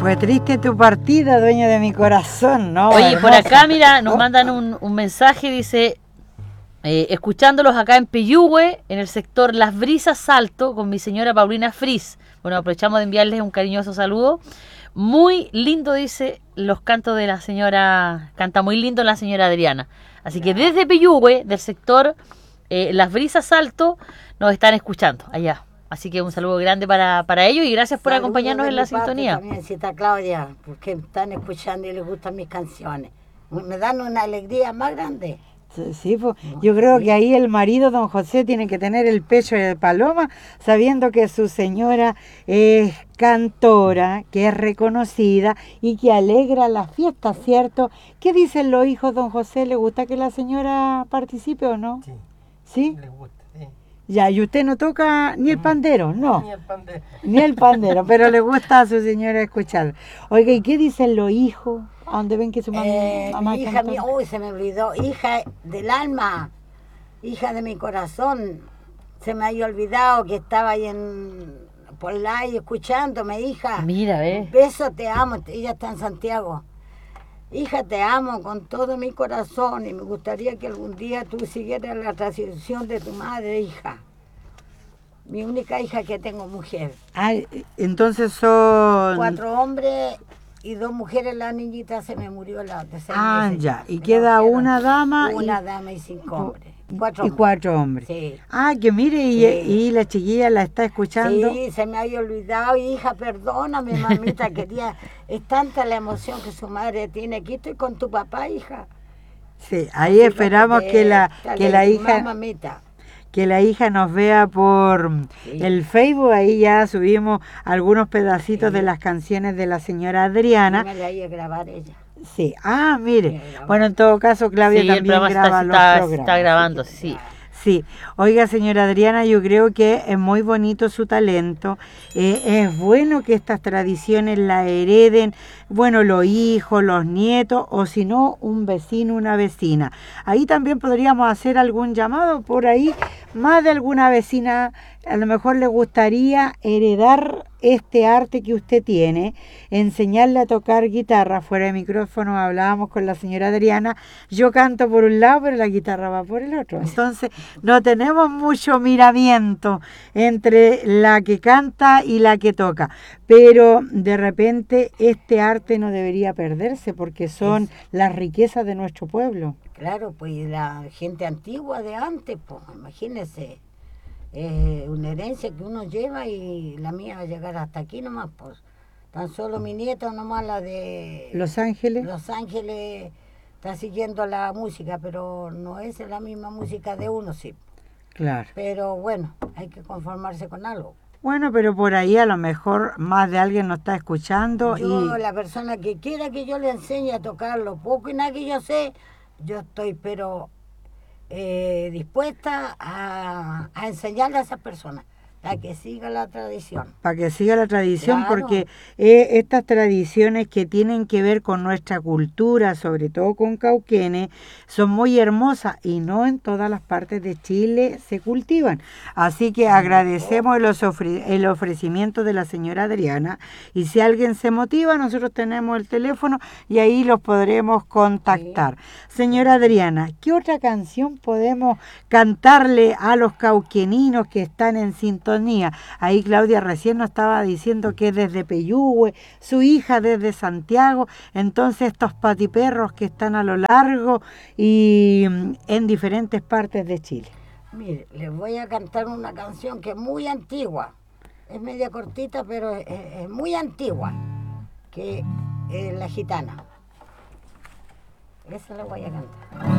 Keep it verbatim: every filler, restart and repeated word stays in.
pues triste tu partida, dueño de mi corazón, ¿no? Oye, hermosa. por acá, mira, nos mandan un, un mensaje, dice, eh, escuchándolos acá en Peyúgue, en el sector Las Brisas Salto, con mi señora Paulina Fris. Bueno, aprovechamos de enviarles un cariñoso saludo. Muy lindo, dice, los cantos de la señora, canta muy lindo la señora Adriana. Así que desde Peyúgue, del sector eh, Las Brisas Alto, nos están escuchando allá. Así que un saludo grande para, para ellos y gracias por Saludos acompañarnos de en la mi parte sintonía. También, cita Claudia, porque están escuchando y les gustan mis canciones. Me dan una alegría más grande. Sí, sí, pues, yo creo que ahí el marido, don José, tiene que tener el pecho de paloma, sabiendo que su señora es cantora, que es reconocida y que alegra las fiestas, ¿cierto? ¿Qué dicen los hijos, don José? ¿Le gusta que la señora participe o no? Sí. ¿Sí? Les gusta, sí. Ya, y usted no toca ni el pandero, no. Ni el pandero. Ni el pandero, pero le gusta a su señora escuchar. Oiga, ¿y qué dicen los hijos? ¿A dónde ven que su mamá, Eh, mamá mi hija canta? mía, uy, se me olvidó, hija del alma, hija de mi corazón. Se me había olvidado que estaba ahí en por live escuchándome, hija. Mira, ve. Beso, te amo, ella está en Santiago. Hija, te amo con todo mi corazón y me gustaría que algún día tú siguieras la tradición de tu madre, hija. Mi única hija que tengo, mujer. Ah, entonces son... Cuatro hombres y dos mujeres. La niñita se me murió la de seis Ah, meses. ya. Y Me queda la operaron. una dama Una y... dama y cinco hombres. Cuatro y hombres. cuatro hombres. Sí. Ah, que mire, y, Sí. y la chiquilla la está escuchando. Sí, se me había olvidado, hija, perdóname, mamita, quería, es tanta la emoción que su madre tiene. Aquí estoy con tu papá, hija. Sí, ahí Así esperamos te- que la, te que la alegro más, hija... mamita. que la hija nos vea por Sí. el Facebook, ahí ya subimos algunos pedacitos Sí. de las canciones de la señora Adriana. Yo me la iba a grabar ella. Sí, ah, mire, Sí, grabó. bueno, en todo caso Claudia Sí, el también programa graba está, los está, programas. está grabando, sí. Sí, oiga señora Adriana, yo creo que es muy bonito su talento, eh, es bueno que estas tradiciones la hereden, bueno, los hijos, los nietos, o si no, un vecino, una vecina. Ahí también podríamos hacer algún llamado por ahí, más de alguna vecina, a lo mejor le gustaría heredar este arte que usted tiene, enseñarle a tocar guitarra. Fuera de micrófono hablábamos con la señora Adriana, yo canto por un lado, pero la guitarra va por el otro. Entonces, no tenemos mucho miramiento entre la que canta y la que toca. Pero de repente este arte no debería perderse porque son las riquezas de nuestro pueblo. Claro, pues la gente antigua de antes, pues imagínense, es una herencia que uno lleva y la mía va a llegar hasta aquí nomás, pues. Tan solo mi nieta nomás, la de Los Ángeles. Los Ángeles, está siguiendo la música, pero no es la misma música de uno, sí. Claro. Pero bueno, hay que conformarse con algo. Bueno, pero por ahí a lo mejor más de alguien nos está escuchando. Yo, y la persona que quiera que yo le enseñe a tocar lo poco y nada que yo sé, yo estoy pero eh, dispuesta a, a enseñarle a esas personas, a que siga la tradición. Para que siga la tradición, Claro. porque eh, estas tradiciones que tienen que ver con nuestra cultura, sobre todo con Cauquenes, son muy hermosas y no en todas las partes de Chile se cultivan. Así que agradecemos el, ofre- el ofrecimiento de la señora Adriana y si alguien se motiva, nosotros tenemos el teléfono y ahí los podremos contactar. Señora Adriana, ¿qué otra canción podemos cantarle a los cauqueninos que están en sintonía? Ahí Claudia recién nos estaba diciendo que desde Peyúgue, su hija desde Santiago, entonces estos patiperros que están a lo largo y mm, en diferentes partes de Chile. Mire, les voy a cantar una canción que es muy antigua, es media cortita, pero es, es muy antigua, que es La Gitana. Esa la voy a cantar.